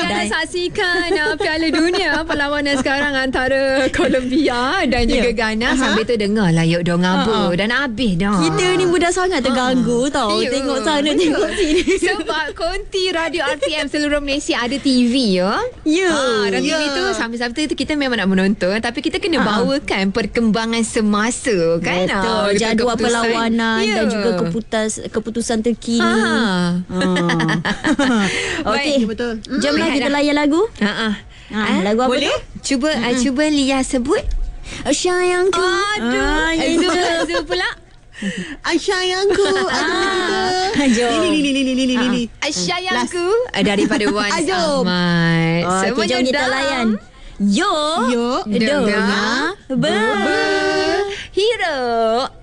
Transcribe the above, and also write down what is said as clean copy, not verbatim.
anda saksikan Piala Dunia perlawanan sekarang antara Colombia dan juga Ghana. Sambil tu dengar lah yuk dong apa dan habis dah. Kita ni mudah sangat terganggu tau. Tengok sana, tengok sini. Sebab konti Radio RTM seluruh Malaysia ada TV ya. Dan TV tu sambil-sambil tu kita memang nak menonton, tapi kita kena bawakan perkembangan semasa kan. Betul. Jadual perlawanan dan juga keputusan terkini. Okey, betul. Jomlah kita layan lagu. Lagu apa boleh? tu? Cuba Lia sebut. Sayangku. Zul pula. Sayangku. Jom. Ini. Sayangku daripada Wan Jom. Ahmad. Okey, jom kita layan. Yo, dengar Hero.